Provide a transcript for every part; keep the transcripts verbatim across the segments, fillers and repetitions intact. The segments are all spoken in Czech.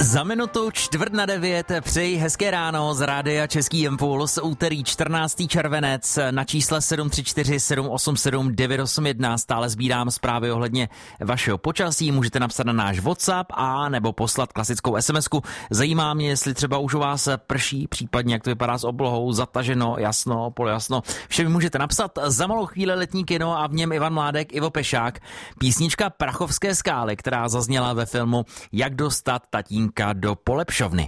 Za minutu čtvrt na devět přeji hezké ráno z rádia Český impuls, úterý čtrnáctého červenec na čísle sedm tři čtyři sedm osm sedm devět osm jedna. Stále sbírám zprávy ohledně vašeho počasí, můžete napsat na náš WhatsApp a nebo poslat klasickou SMSku. Zajímá mě, jestli třeba už u vás prší, případně jak to vypadá s oblohou, zataženo, jasno, polojasno. Vše mi můžete napsat. Za malou chvíli letní kino a v něm Ivan Mládek, Ivo Pešák. Písnička Prachovské skály, která zazněla ve filmu Jak dostat tatínka do polepšovny.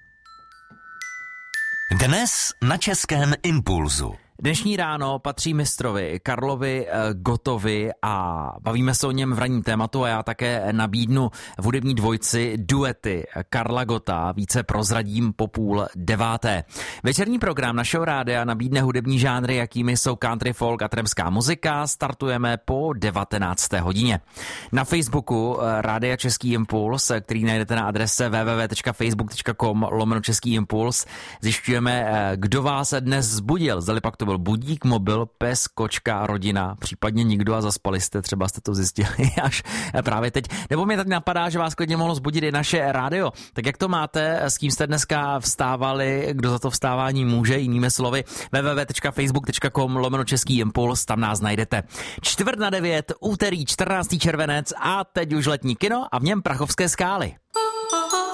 Dnes na Českém impulzu. Dnešní ráno patří mistrovi Karlovi Gottovi a bavíme se o něm v ranním tématu a já také nabídnu v hudební dvojci duety Karla Gotta, více prozradím po půl deváté. Večerní program našeho rádia nabídne hudební žánry, jakými jsou country, folk a trampská muzika. Startujeme po devatenácté hodině. Na Facebooku Rádia Český impuls, který najdete na adrese w w w tečka facebook tečka com lomeno Český impuls, zjišťujeme, kdo vás dnes zbudil. Zdali pak to byl budík, mobil, pes, kočka, rodina, případně nikdo a zaspali jste, třeba jste to zjistili až právě teď. Nebo mě tak napadá, že vás klidně mohlo zbudit i naše rádio. Tak jak to máte, s kým jste dneska vstávali, kdo za to vstávání může, jinými slovy, w w w tečka facebook tečka com lomeno Český impuls, tam nás najdete. Čtvrt na devět, úterý čtrnáctého červenec a teď už letní kino a v něm Prachovské skály.